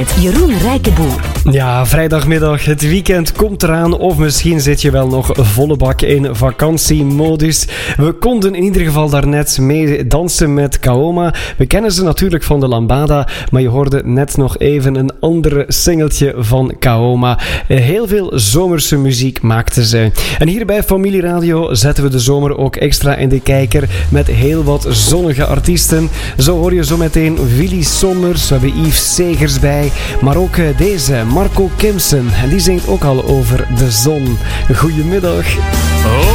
met Jeroen Rijkenboer. Ja, vrijdagmiddag, het weekend komt eraan of misschien zit je wel nog volle bak in vakantiemodus. We konden in ieder geval daarnet mee dansen met Kaoma. We kennen ze natuurlijk van de Lambada, maar je hoorde net nog even een andere singeltje van Kaoma. Heel veel zomerse muziek maakten ze. En hier bij Familie Radio zetten we de zomer ook extra in de kijker met heel wat zonnige artiesten. Zo hoor je zo meteen Willy Sommers, we hebben Yves Segers bij, maar ook deze, Marco Kimsen. En die zingt ook al over de zon. Goedemiddag.